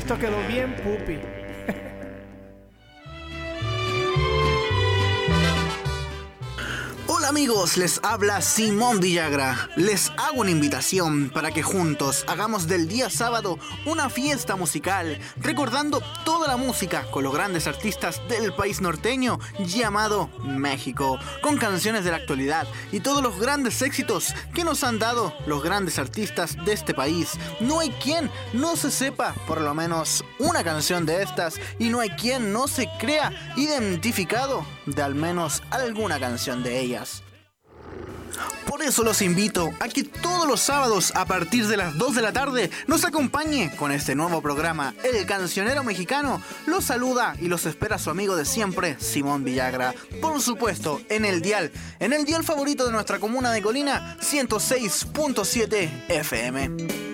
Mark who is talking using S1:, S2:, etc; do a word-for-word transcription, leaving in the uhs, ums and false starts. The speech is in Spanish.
S1: Esto quedó bien pupi.
S2: Hola amigos, les habla Simón Villagra. Les hago una invitación para que juntos hagamos del día sábado una fiesta musical, recordando toda la música con los grandes artistas del país norteño llamado México, con canciones de la actualidad y todos los grandes éxitos que nos han dado los grandes artistas de este país. No hay quien no se sepa por lo menos una canción de estas y no hay quien no se crea identificado de al menos alguna canción de ellas. Por eso los invito a que todos los sábados a partir de las dos de la tarde nos acompañe con este nuevo programa. El Cancionero Mexicano los saluda y los espera su amigo de siempre, Simón Villagra. Por supuesto, en el dial, en el dial favorito de nuestra comuna de Colina, ciento seis punto siete F M.